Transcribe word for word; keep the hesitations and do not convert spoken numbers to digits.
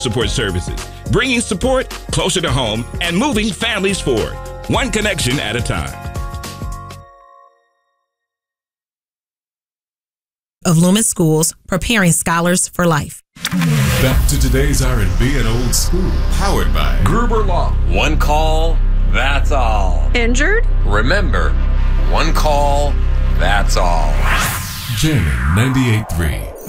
support services, bringing support closer to home and moving families forward, one connection at a time. Of Loomis Schools, preparing scholars for life. Back to today's R and B and old school, powered by Gruber Law. One call, that's all. Injured? Remember, one call, that's all. Jamming ninety-eight point three.